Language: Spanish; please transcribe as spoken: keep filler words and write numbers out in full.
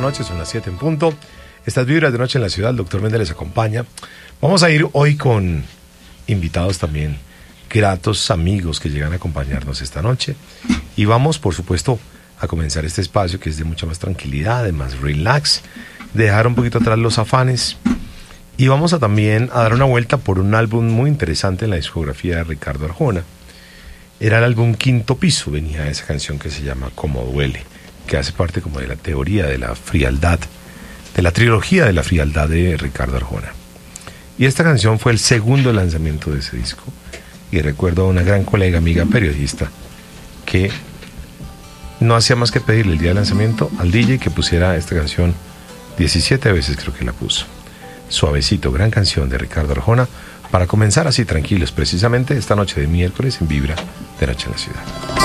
noche, son las siete en punto. Estas vibras de noche en la ciudad, el doctor Méndez les acompaña. Vamos a ir hoy con invitados también, gratos amigos que llegan a acompañarnos esta noche. Y vamos, por supuesto, a comenzar este espacio que es de mucha más tranquilidad, de más relax, de dejar un poquito atrás los afanes. Y vamos a también a dar una vuelta por un álbum muy interesante en la discografía de Ricardo Arjona. Era el álbum Quinto Piso, venía esa canción que se llama Como Duele, que hace parte como de la teoría de la frialdad, de la trilogía de la frialdad de Ricardo Arjona. Y esta canción fue el segundo lanzamiento de ese disco. Y recuerdo a una gran colega, amiga, periodista, que no hacía más que pedirle el día del lanzamiento al D J que pusiera esta canción diecisiete veces, creo que la puso. Suavecito, gran canción de Ricardo Arjona, para comenzar así tranquilos, precisamente esta noche de miércoles en Vibra de Noche en la Ciudad.